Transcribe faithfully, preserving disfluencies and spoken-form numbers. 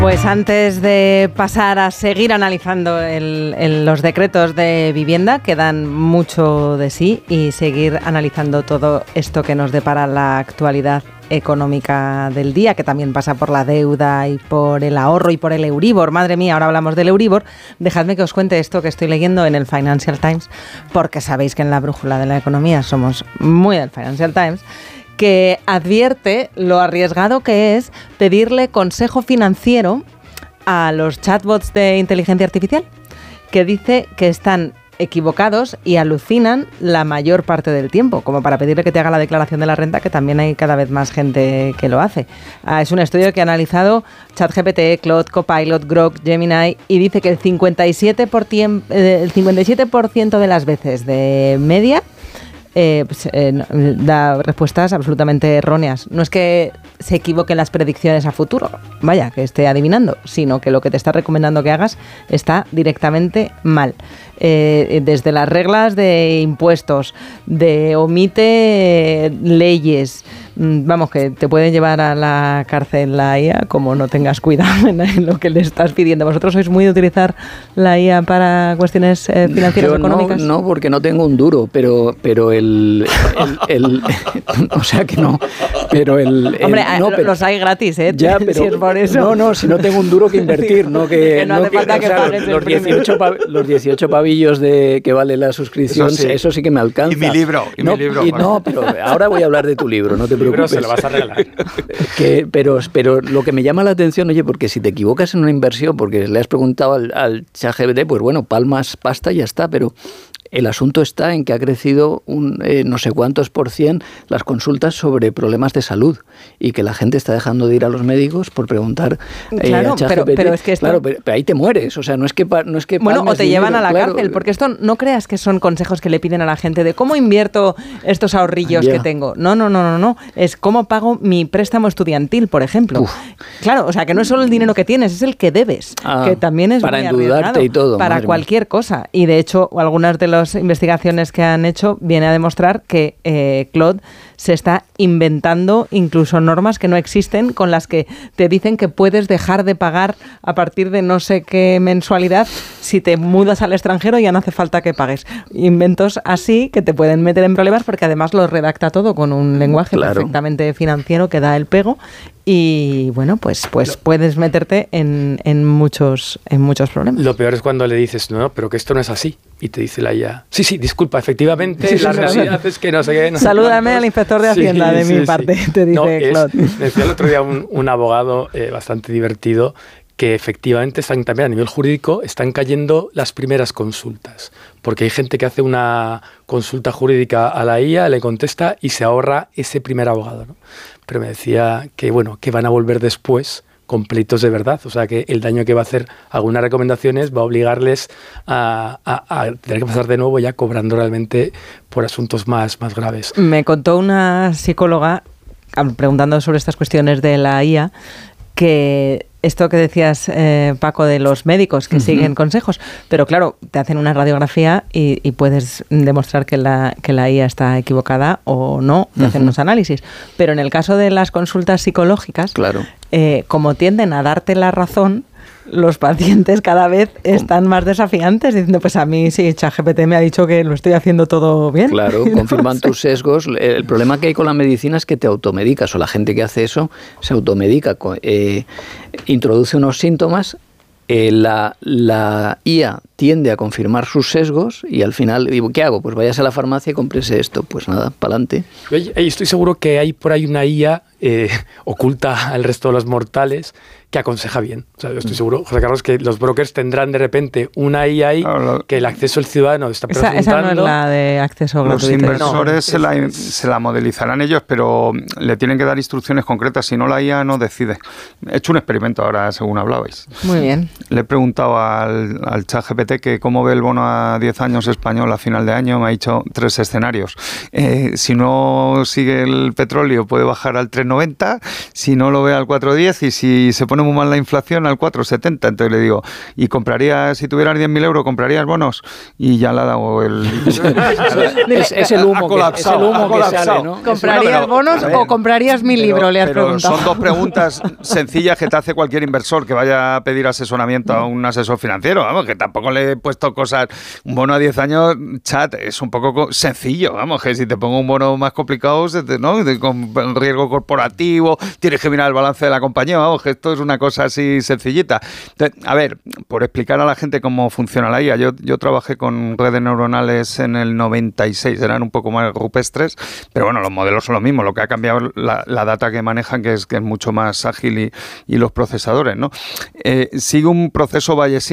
Pues antes de pasar a seguir analizando el, el, los decretos de vivienda, que dan mucho de sí, y seguir analizando todo esto que nos depara la actualidad económica del día, que también pasa por la deuda y por el ahorro y por el Euribor. Madre mía, ahora hablamos del Euribor. Dejadme que os cuente esto que estoy leyendo en el Financial Times, porque sabéis que en la brújula de la economía somos muy del Financial Times, que advierte lo arriesgado que es pedirle consejo financiero a los chatbots de inteligencia artificial, que dice que están equivocados y alucinan la mayor parte del tiempo, como para pedirle que te haga la declaración de la renta, que también hay cada vez más gente que lo hace. Ah, es un estudio que ha analizado ChatGPT, Claude, Copilot, Grok, Gemini, y dice que el cincuenta y siete por ciento, el cincuenta y siete por ciento de las veces de media Eh, pues, eh, da respuestas absolutamente erróneas. No es que se equivoquen las predicciones a futuro, vaya, que esté adivinando, sino que lo que te está recomendando que hagas está directamente mal. Eh, desde las reglas de impuestos, de omite leyes, vamos, que te pueden llevar a la cárcel la I A como no tengas cuidado en lo que le estás pidiendo. ¿Vosotros sois muy de utilizar la I A para cuestiones eh, financieras Yo o económicas? No, no, porque no tengo un duro, pero, pero el, el, el, el o sea que no, pero el, el Hombre, no, pero, los hay gratis, ¿eh? Ya, pero, si es por eso. No, no, si no tengo un duro que invertir, no que, que no hace no falta que, que o sea, pagues los, dieciocho pa, los dieciocho pavillos de que vale la suscripción, eso sí, eso sí que me alcanza. Y mi libro, y no, mi libro. Y no, pero ahora voy a hablar de tu libro, no te preocupes. Se lo vas a regalar. Que, pero, pero lo que me llama la atención, oye, porque si te equivocas en una inversión, porque le has preguntado al, al ChatGPT, pues bueno, palmas pasta y ya está, pero el asunto está en que ha crecido un eh, no sé cuántos por cien las consultas sobre problemas de salud y que la gente está dejando de ir a los médicos por preguntar eh, claro, a ChatGPT. Pero, pero es que esto... Claro, pero, pero ahí te mueres, o sea, no es que no es que bueno, o te dinero, llevan a la claro. cárcel, porque esto no creas que son consejos que le piden a la gente de cómo invierto estos ahorrillos yeah. que tengo. No, no, no, no, no. Es cómo pago mi préstamo estudiantil, por ejemplo. Uf. Claro, o sea, que no es solo el dinero que tienes, es el que debes, ah, que también es para muy endeudarte y todo. Para cualquier mía. cosa. Y de hecho, algunas de las investigaciones que han hecho viene a demostrar que eh, Claude se está inventando incluso normas que no existen, con las que te dicen que puedes dejar de pagar a partir de no sé qué mensualidad si te mudas al extranjero, ya no hace falta que pagues. Inventos así que te pueden meter en problemas, porque además lo redacta todo con un lenguaje claro. perfectamente financiero que da el pego. Y bueno, pues, pues puedes meterte en, en, muchos, en muchos problemas. Lo peor es cuando le dices, no, no, pero que esto no es así. Y te dice la I A, sí, sí, disculpa, efectivamente, sí, la sí, realidad sí. es que no sé qué. No Salúdame al inspector de Hacienda sí, de sí, mi sí. parte, te dice no, Claude. Es, me decía el otro día un, un abogado eh, bastante divertido que efectivamente están también a nivel jurídico están cayendo las primeras consultas, porque hay gente que hace una consulta jurídica a la I A, le contesta y se ahorra ese primer abogado, ¿no? Pero me decía que bueno, que van a volver después con pleitos de verdad, o sea que el daño que va a hacer algunas recomendaciones va a obligarles a, a, a tener que pasar de nuevo ya cobrando realmente por asuntos más, más graves. Me contó una psicóloga, preguntando sobre estas cuestiones de la I A, que esto que decías, eh, Paco, de los médicos que uh-huh. siguen consejos, pero claro, te hacen una radiografía y, y puedes demostrar que la, que la I A está equivocada o no, te uh-huh. hacen unos análisis. Pero en el caso de las consultas psicológicas, claro. eh, como tienden a darte la razón, los pacientes cada vez están más desafiantes, diciendo, pues a mí sí, ChatGPT me ha dicho que lo estoy haciendo todo bien. Claro, confirman no sé. tus sesgos. El problema que hay con la medicina es que te automedicas, o la gente que hace eso se automedica, eh, introduce unos síntomas, eh, la, la I A tiende a confirmar sus sesgos y al final digo, ¿qué hago? Pues vayas a la farmacia y cómprese esto. Pues nada, para adelante. Yo estoy seguro que hay por ahí una I A eh, oculta al resto de los mortales que aconseja bien. O sea, yo estoy seguro, José Carlos, que los brokers tendrán de repente una I A ahí que el acceso al ciudadano está preguntando. Esa, esa no es la de acceso gratuito. Los inversores no, se, la, se la modelizarán ellos, pero le tienen que dar instrucciones concretas, si no la I A no decide. He hecho un experimento ahora, según hablabais. Muy bien. Le he preguntado al, al ChatGPT gente que cómo ve el bono a diez años español a final de año, me ha dicho tres escenarios. Eh, si no sigue el petróleo puede bajar al tres noventa, si no lo ve al cuatro diez y si se pone muy mal la inflación al cuatro setenta. Entonces le digo, ¿y compraría, si tuvieras diez mil euros, comprarías bonos? Y ya le ha dado el... es, es el humo, que, es el humo que sale, ¿no? ¿Comprarías bonos o comprarías mi libro? Le has pero preguntado. Son dos preguntas sencillas que te hace cualquier inversor que vaya a pedir asesoramiento a un asesor financiero. Vamos, que tampoco le he puesto cosas... Un bono a diez años, chat, es un poco sencillo. Vamos, que si te pongo un bono más complicado, ¿no? Con riesgo corporativo, tienes que mirar el balance de la compañía. Vamos, que esto es una cosa así sencillita. Entonces, a ver, por explicar a la gente cómo funciona la I A, yo, yo trabajé con redes neuronales en el noventa y seis, eran un poco más rupestres, pero bueno, los modelos son los mismos, lo que ha cambiado la, la data que manejan, que es, que es mucho más ágil, y, y los procesadores, ¿no? Eh, sigue un proceso bayesiano